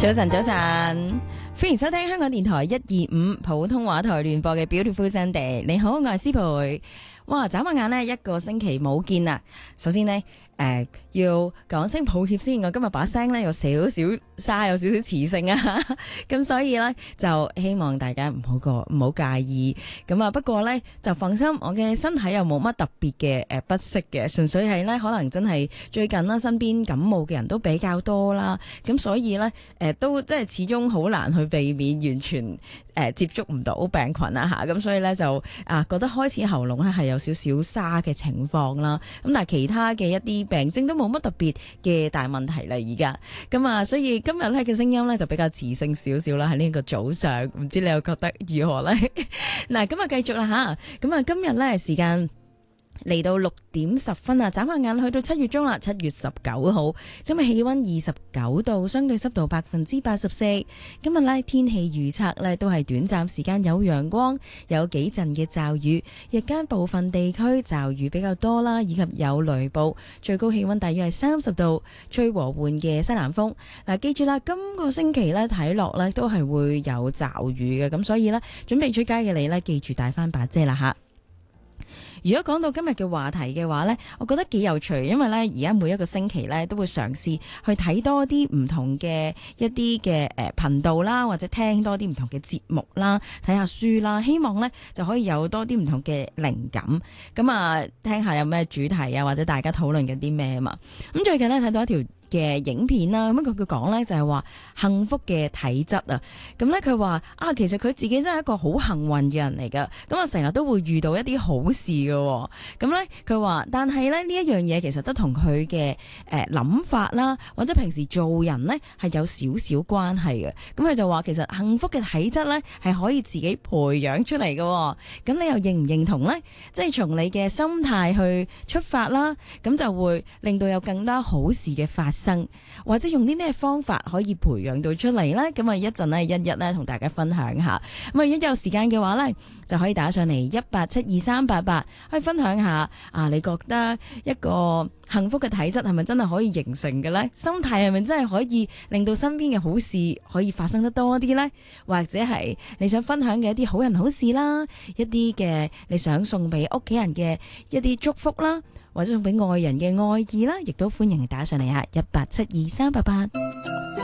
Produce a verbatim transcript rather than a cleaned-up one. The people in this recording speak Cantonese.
早晨，早晨，歡迎收聽香港電台一二五普通話台聯播嘅 Beautiful Sunday。你好，我係思培。哇，眨下眼呢，一個星期冇見啦。首先呢，誒、呃，要講聲抱歉先，我今日把聲呢有少少沙，有少少磁性啊。咁所以呢，就希望大家唔好過，唔好介意。咁啊，不過呢，就放心，我嘅身體又冇乜特別嘅誒不適嘅，純粹係呢，可能真係最近啦，身邊感冒嘅人都比較多啦。咁所以呢，誒、呃、都即係始終好難去避免完全誒、呃、接觸唔到病菌啊吓。咁所以呢，就啊覺得開始喉嚨咧係有少少沙嘅情況啦，咁但係其他嘅一啲病徵都冇乜特別嘅大問題啦，而家咁啊，所以今日咧嘅聲音咧就比較磁性少少啦，喺呢個早上，唔知你又覺得如何咧？嗱，咁啊繼續啦吓，咁啊今日咧時間嚟到六點十分啊，眨下眼去到七月中啦，七月十九號，今日氣溫二十九度，相對濕度百分之八十四。今日呢天氣預測呢都係短暫時間有陽光，有幾陣嘅驟雨，日間部分地區驟雨比較多啦，以及有雷暴。最高氣溫大約係三十度，吹和緩嘅西南風。嗱，記住啦，今個星期呢睇落呢都係會有驟雨嘅，咁所以呢準備出街嘅你呢，記住帶翻把遮啦吓。如果講到今日嘅話題嘅話呢，我覺得幾有趣，因為呢而家每一個星期呢都會嘗試去睇多啲唔同嘅一啲嘅誒頻道啦，或者聽多啲唔同嘅節目啦，睇下書啦，希望呢就可以有多啲唔同嘅靈感。咁啊，聽下有咩主題啊，或者大家討論緊啲咩啊嘛。咁最近呢睇到一條嘅影片啦，咁佢佢講咧就係話幸福嘅體質啊，咁咧佢話啊，其實佢自己真係一個好幸運嘅人嚟噶，咁啊成日都會遇到一啲好事嘅，咁咧佢話，但係咧呢一樣嘢其實都同佢嘅誒諗法啦，或者平時做人咧係有少少關係嘅，咁佢就話其實幸福嘅體質咧係可以自己培養出嚟嘅，咁你又認唔認同咧？即係從你嘅心態去出發啦，咁就會令到有更加好事嘅發生。或者用啲咩方法可以培養到出嚟呢？咁啊一陣呢，一一咧同大家分享下。咁啊，如果有時間嘅話呢，就可以打上嚟一八七二三八八，可以分享下啊，你覺得一個幸福嘅體質係咪真係可以形成嘅呢？心態係咪真係可以令到身邊嘅好事可以發生得多啲呢？或者係你想分享嘅一啲好人好事啦，一啲嘅你想送俾屋企人嘅一啲祝福啦，或者送俾愛人嘅愛意啦，亦都歡迎你打上嚟啊！一八七二三八八。